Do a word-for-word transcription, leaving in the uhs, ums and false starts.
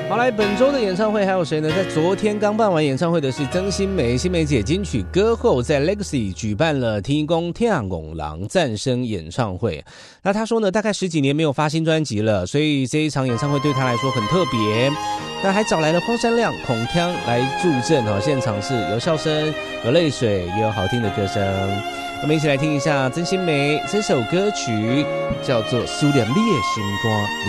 好，来本周的演唱会还有谁呢？在昨天刚办完演唱会的是曾心梅，心梅姐金曲歌后在 Legacy 举办了天公天拱狼赞声演唱会。那她说呢，大概十几年没有发新专辑了，所以这一场演唱会对她来说很特别。那还找来了荒山亮、孔锵来助阵哦，现场是有笑声、有泪水，也有好听的歌声。我们一起来听一下曾心梅这首歌曲，叫做《苏念你的心肝》。